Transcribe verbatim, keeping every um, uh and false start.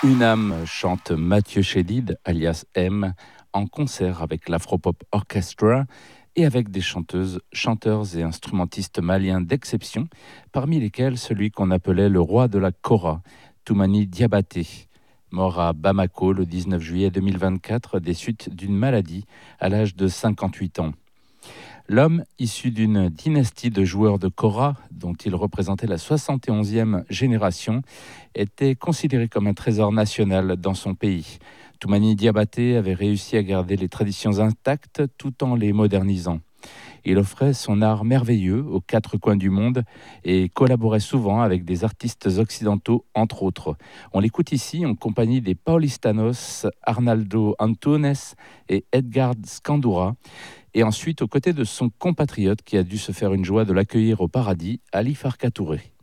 Une âme chante Mathieu Chédid, alias M, en concert avec l'Afropop Orchestra et avec des chanteuses, chanteurs et instrumentistes maliens d'exception, parmi lesquels celui qu'on appelait le roi de la kora, Toumani Diabaté, mort à Bamako le dix-neuf juillet deux mille vingt-quatre des suites d'une maladie à l'âge de cinquante-huit ans. L'homme, issu d'une dynastie de joueurs de kora, dont il représentait la soixante et onzième génération, était considéré comme un trésor national dans son pays. Toumani Diabaté avait réussi à garder les traditions intactes tout en les modernisant. Il offrait son art merveilleux aux quatre coins du monde et collaborait souvent avec des artistes occidentaux, entre autres. On l'écoute ici en compagnie des Paulistanos, Arnaldo Antunes et Edgar Scandura, et ensuite aux côtés de son compatriote qui a dû se faire une joie de l'accueillir au paradis, Ali Farka Touré.